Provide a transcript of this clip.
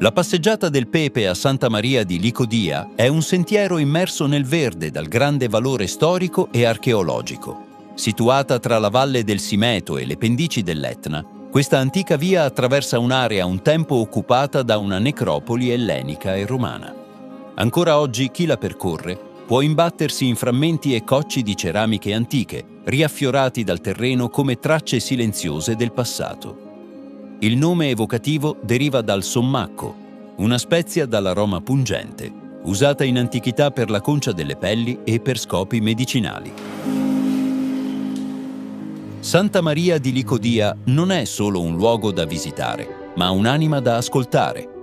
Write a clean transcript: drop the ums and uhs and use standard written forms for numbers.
La passeggiata del Pepe a Santa Maria di Licodia è un sentiero immerso nel verde dal grande valore storico e archeologico. Situata tra la valle del Simeto e le pendici dell'Etna, questa antica via attraversa un'area un tempo occupata da una necropoli ellenica e romana. Ancora oggi chi la percorre può imbattersi in frammenti e cocci di ceramiche antiche, riaffiorati dal terreno come tracce silenziose del passato. Il nome evocativo deriva dal sommacco, una spezia dall'aroma pungente, usata in antichità per la concia delle pelli e per scopi medicinali. Santa Maria di Licodia non è solo un luogo da visitare, ma un'anima da ascoltare.